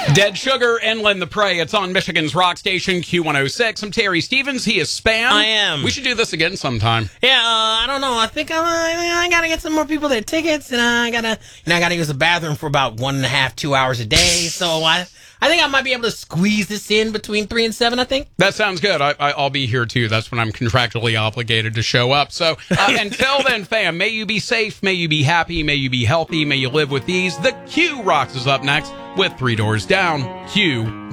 Dead Sugar and Lynn the Prey. It's on Michigan's rock station Q106. I'm Terry Stevens. He is Spam. I am. We should do this again sometime. Yeah, I don't know. I think I gotta get some more people their tickets, and I gotta use the bathroom for about 1.5, 2 hours a day. So I think I might be able to squeeze this in between 3 and 7. I think that sounds good. I'll be here too. That's when I'm contractually obligated to show up. So until then, fam, may you be safe, may you be happy, may you be healthy, may you live with ease. The Q Rocks is up next with 3 Doors Down. Q.